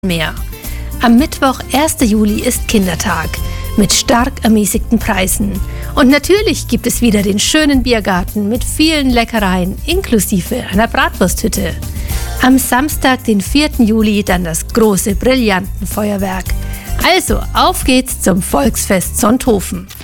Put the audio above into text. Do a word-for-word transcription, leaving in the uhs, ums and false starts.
mehr. Am Mittwoch, ersten Juli, ist Kindertag mit stark ermäßigten Preisen. Und natürlich gibt es wieder den schönen Biergarten mit vielen Leckereien inklusive einer Bratwursthütte. Am Samstag, den vierten Juli, dann das große Brillantenfeuerwerk. Also, auf geht's zum Volksfest Sonthofen.